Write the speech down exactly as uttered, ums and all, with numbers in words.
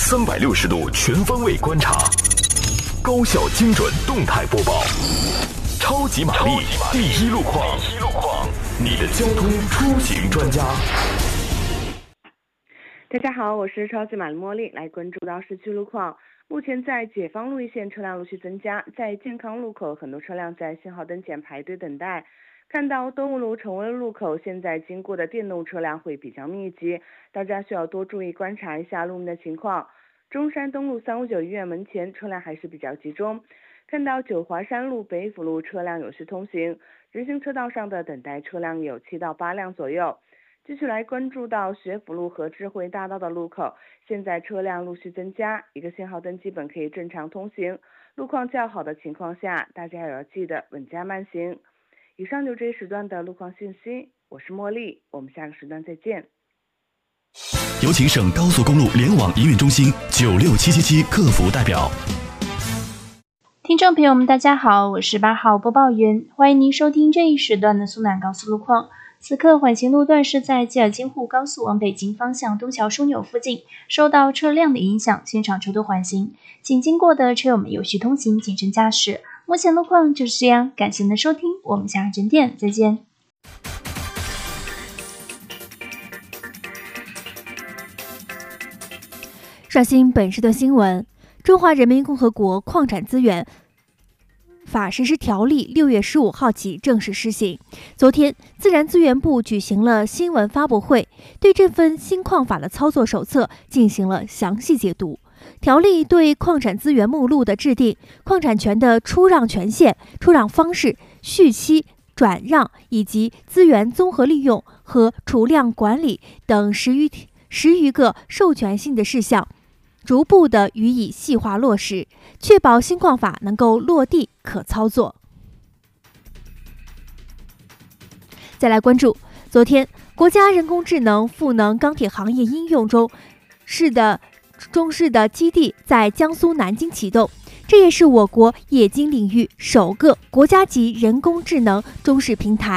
三百六十度全方位观察，高效精准动态播报，超级玛丽第一路况，你的交通出行专家。 大家好，我是超级玛丽茉莉，来关注到市区路况。目前在解放路一线车辆陆续增加，在健康路口很多车辆在信号灯前排队等待。看到东吴路崇威路口现在经过的电动车辆会比较密集，大家需要多注意观察一下路面的情况。中山东路三五九医院门前车辆还是比较集中。看到九华山路北辅路车辆有序通行，人行车道上的等待车辆有七到八辆左右。继续来关注到学府路和智慧大道的路口，现在车辆陆续增加，一个信号灯基本可以正常通行。路况较好的情况下，大家也要记得稳加慢行。以上就这一时段的路况信息，我是茉莉，我们下个时段再见。 有请省高速公路联网营运中心九六七七七客服代表。 听众朋友们，大家好，我是八号播报员，欢迎您收听这一时段的苏南高速路况。此刻缓行路段是在吉尔金沪高速往北京方向东桥枢纽附近，受到车辆的影响，现场车多缓行，请经过的车友们有序通行，谨慎驾驶。目前路况就是这样，感谢您的收听，我们下个整点再见。 刷新本时段新闻：中华人民共和国矿产资源法实施条例六月十五号起正式施行。昨天，自然资源部举行了新闻发布会，对这份新矿法的操作手册进行了详细解读。条例对矿产资源目录的制定、矿产权的出让权限、出让方式、续期、转让以及资源综合利用和储量管理等十余十余个授权性的事项，逐步的予以细化落实，确保新矿法能够落地可操作。再来关注，昨天国家人工智能赋能钢铁行业应用中市的中市的基地在江苏南京启动，这也是我国冶金领域首个国家级人工智能中试平台。